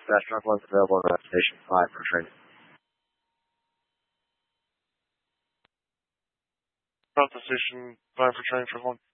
Astronaut 1 is available on Station 5 for training. About the Station 5 for training for 1.